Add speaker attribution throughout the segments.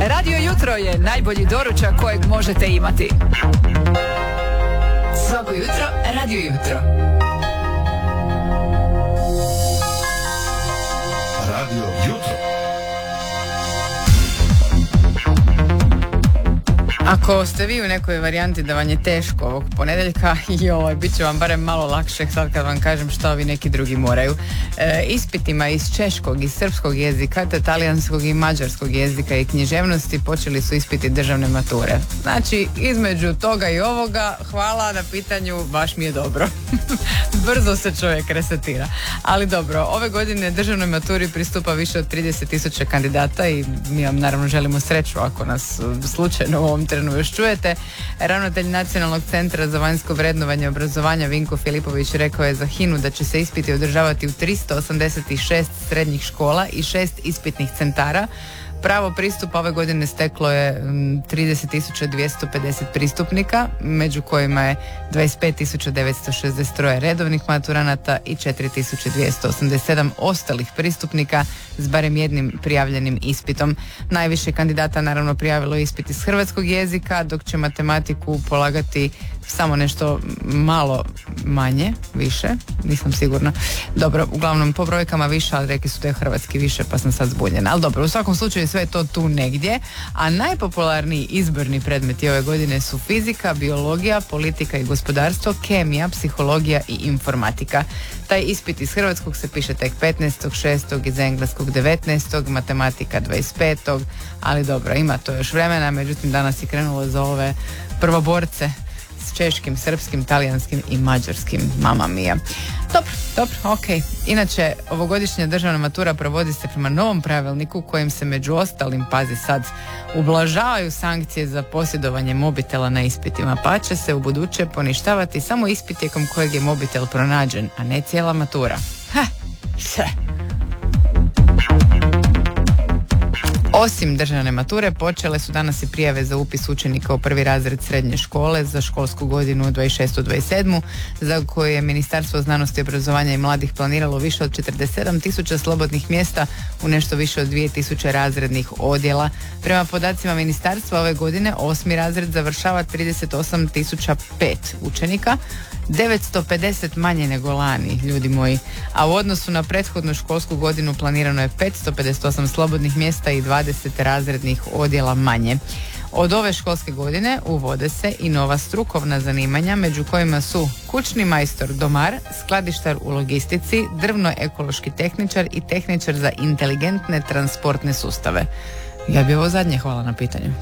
Speaker 1: Radio Jutro je najbolji doručak kojeg možete imati. Svako jutro, Radio Jutro.
Speaker 2: Radio Jutro.
Speaker 3: Ako ste vi u nekoj varijanti da vam je teško ovog ponedjeljka, bit će vam barem malo lakše sad kad vam kažem što ovi neki drugi moraju. Ispitima iz češkog i srpskog jezika, te talijanskog i mađarskog jezika i književnosti počeli su ispiti državne mature. Znači, između toga i ovoga, hvala na pitanju, baš mi je dobro. Brzo se čovjek resetira. Ali dobro, ove godine državnoj maturi pristupa više od 30.000 kandidata i mi vam naravno želimo sreću ako nas slučajno u ovom trenu još čujete. Ravnatelj Nacionalnog centra za vanjsko vrednovanje obrazovanja Vinko Filipović rekao je za HINA-u da će se ispiti održavati u 386 srednjih škola i 6 ispitnih centara. Pravo pristupa ove godine steklo je 30.250 pristupnika, među kojima je 25.963 redovnih maturanata i 4.287 ostalih pristupnika s barem jednim prijavljenim ispitom. Najviše kandidata naravno prijavilo ispit iz hrvatskog jezika, dok će matematiku polagati samo nešto malo manje, više, nisam sigurna. Dobro, uglavnom po brojkama više, ali rekli su da je hrvatski više, pa sam sad zbunjena. Ali dobro, u svakom slučaju sve je to tu negdje, a najpopularniji izborni predmeti ove godine su fizika, biologija, politika i gospodarstvo, kemija, psihologija i informatika. Taj ispit iz hrvatskog se piše tek 15.6. iz engleskog 19. matematika 25. ali dobro, ima to još vremena, međutim danas je krenulo za ove prvoborce s češkim, srpskim, talijanskim i mađarskim, mama mia. Dobro, ok. Inače, ovogodišnja državna matura provodi se prema novom pravilniku kojim se među ostalim, pazi sad, ublažavaju sankcije za posjedovanje mobitela na ispitima, pa će se u buduće poništavati samo ispit tijekom kojeg je mobitel pronađen, a ne cijela matura. Osim državne mature, počele su danas i prijave za upis učenika u prvi razred srednje škole za školsku godinu 26-27, za koju je Ministarstvo znanosti, obrazovanja i mladih planiralo više od 47.000 slobodnih mjesta u nešto više od 2.000 razrednih odjela. Prema podacima ministarstva ove godine 8. razred završava 38.005 učenika, 950 manje nego lani, ljudi moji, a u odnosu na prethodnu školsku godinu planirano je 558 slobodnih mjesta i 20 razrednih odjela manje. Od ove školske godine uvode se i nova strukovna zanimanja, među kojima su kućni majstor domar, skladištar u logistici, drvno-ekološki tehničar i tehničar za inteligentne transportne sustave. Ja bi ovo zadnje, hvala na pitanju.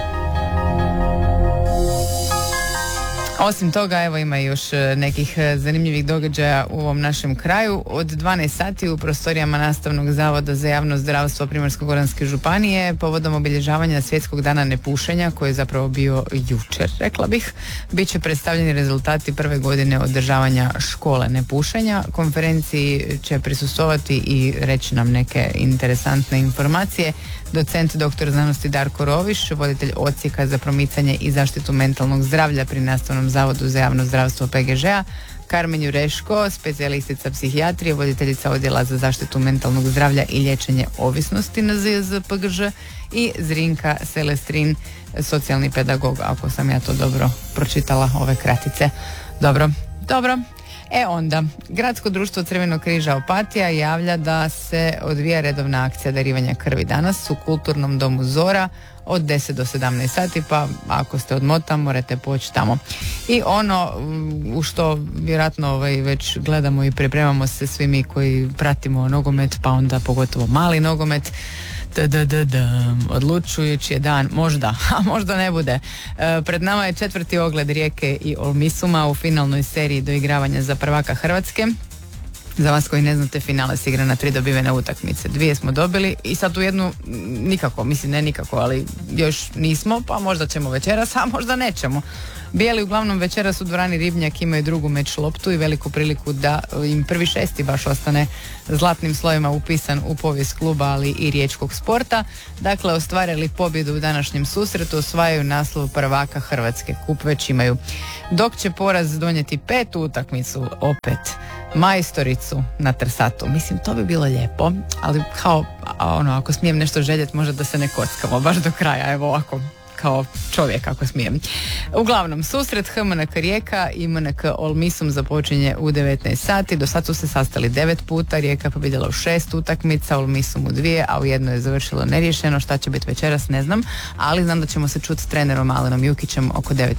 Speaker 3: Osim toga, evo ima još nekih zanimljivih događaja u ovom našem kraju. Od 12 sati u prostorijama Nastavnog zavoda za javno zdravstvo Primorsko-goranske županije povodom obilježavanja Svjetskog dana nepušenja, koji je zapravo bio jučer, rekla bih, bit će predstavljeni rezultati prve godine održavanja škole nepušenja. Konferenciji će prisustvovati i reći nam neke interesantne informacije docent dr. znanosti Darko Roviš, voditelj odsjeka za promicanje i zaštitu mentalnog zdravlja pri Nastavnom zavodu za javno zdravstvo PGŽ-a, Karmen Jureško, specijalistica psihijatrije, voditeljica odjela za zaštitu mentalnog zdravlja i liječenje ovisnosti na ZJZ PGŽ i Zrinka Selestrin, socijalni pedagog, ako sam ja to dobro pročitala, ove kratice. Dobro. Onda, Gradsko društvo Crvenog križa Opatija javlja da se odvija redovna akcija darivanja krvi danas u Kulturnom domu Zora od 10 do 17 sati, pa ako ste odmota morate poći tamo. I ono u što vjerojatno već gledamo i pripremamo se svi mi koji pratimo nogomet, pa onda pogotovo mali nogomet, odlučujući je dan, možda, a možda ne bude. Pred nama je 4. ogled Rijeke i Olmisuma u finalnoj seriji doigravanja za prvaka Hrvatske. Za vas koji ne znate, finale se igra na 3 dobivene utakmice. 2 smo dobili i sad u jednu nikako, mislim ne nikako, ali još nismo, pa možda ćemo večeras, a možda nećemo. Bijeli uglavnom večeras u dvorani Ribnjak imaju drugu meč loptu i veliku priliku da im prvi 6. baš ostane zlatnim slojima upisan u povijest kluba, ali i riječkog sporta. Dakle, ostvarili pobjedu u današnjem susretu, osvajaju naslov prvaka Hrvatske. Kup već imaju. Dok će poraz donijeti 5. utakmicu opet majstoricu na Trsatu. Mislim, to bi bilo lijepo, ali kao, ako smijem nešto željeti, možda da se ne kockamo baš do kraja, evo ovako, kao čovjek ako smijem. Uglavnom, susret HMNK Rijeka i MNK Olmisum započinje u 19 sati. Do sad su se sastali 9 puta, Rijeka je pobijedila u 6 utakmica, Olmisum u 2, a u jedno je završilo neriješeno. Šta će biti večeras ne znam, ali znam da ćemo se čuti s trenerom Alenom Jukićem oko 9